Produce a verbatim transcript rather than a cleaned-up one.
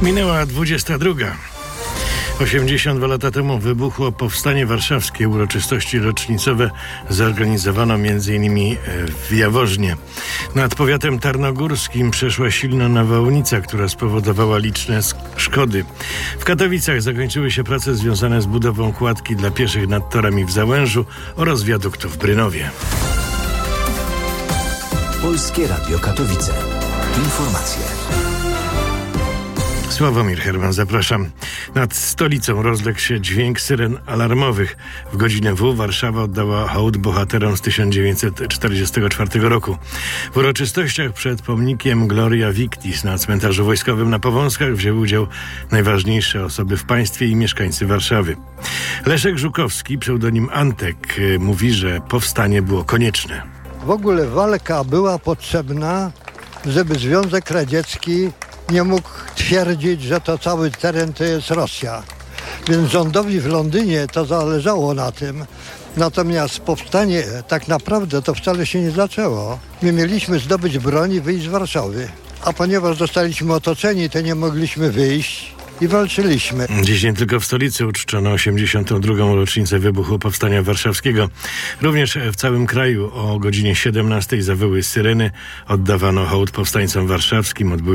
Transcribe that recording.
Minęła dwudziesta druga. osiemdziesiąt dwa lata temu wybuchło Powstanie Warszawskie. Uroczystości rocznicowe zorganizowano między innymi w Jaworznie. Nad powiatem tarnogórskim przeszła silna nawałnica, która spowodowała liczne szkody. W Katowicach zakończyły się prace związane z budową kładki dla pieszych nad torami w Załężu oraz wiaduktu w Brynowie. Polskie Radio Katowice. Informacje. Sławomir Herman, zapraszam. Nad stolicą rozległ się dźwięk syren alarmowych. W godzinę W Warszawa oddała hołd bohaterom z tysiąc dziewięćset czterdziestego czwartego roku. W uroczystościach przed pomnikiem Gloria Victis na cmentarzu wojskowym na Powązkach wzięły udział najważniejsze osoby w państwie i mieszkańcy Warszawy. Leszek Żukowski, pseudonim Antek, mówi, że powstanie było konieczne. W ogóle walka była potrzebna, żeby Związek Radziecki nie mógł twierdzić, że to cały teren to jest Rosja. Więc rządowi w Londynie to zależało na tym. Natomiast powstanie tak naprawdę to wcale się nie zaczęło. My mieliśmy zdobyć broń i wyjść z Warszawy. A ponieważ zostaliśmy otoczeni, to nie mogliśmy wyjść i walczyliśmy. Dziś nie tylko w stolicy uczczono osiemdziesiątą drugą rocznicę wybuchu Powstania Warszawskiego. Również w całym kraju o godzinie siedemnastej zawyły syreny. Oddawano hołd powstańcom warszawskim. Odbyły